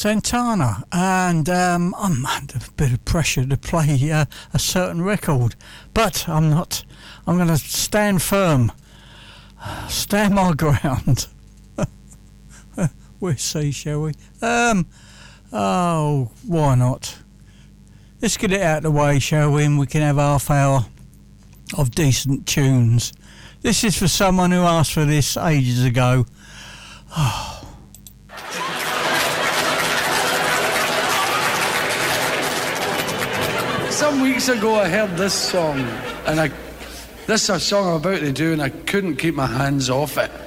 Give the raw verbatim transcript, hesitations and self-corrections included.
Santana, and um, I'm under a bit of pressure to play uh, a certain record, but I'm not. I'm going to stand firm, stand my ground. We'll see, shall we? Um, oh, why not? Let's get it out of the way, shall we? And we can have half hour of decent tunes. This is for someone who asked for this ages ago. Oh. Some weeks ago I heard this song, and I, this is a song I'm about to do, and I couldn't keep my hands off it.